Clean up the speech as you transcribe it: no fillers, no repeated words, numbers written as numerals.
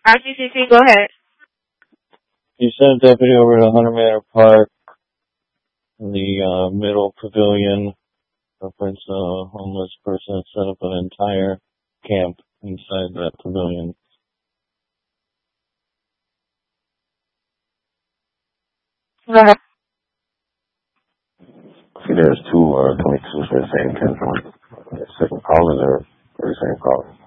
RCCC, go ahead. You sent a deputy over to Hunter Manor Park, the middle pavilion, reference a homeless person set up an entire camp inside that pavilion. Go ahead. See, there's two 22s for the same 10 points. Second caller there for the same caller.